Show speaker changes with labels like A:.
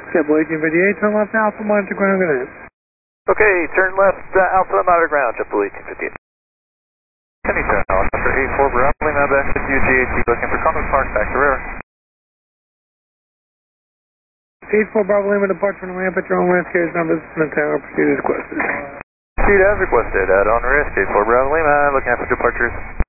A: JetBlue 1858, turn left Alpha, monitor ground, good night.
B: Okay, turn left Alpha, monitor ground, JetBlue 1858.
C: Anytime, helicopter 84 Bravo Lima, back to UGAT, looking for Conway Park, back to rear.
A: 84 Bravo Lima, departure from the ramp at your own risk, carries numbers, and tower, proceed as requested.
C: Proceed as requested, on risk, 84 Bravo Lima, looking at for departures.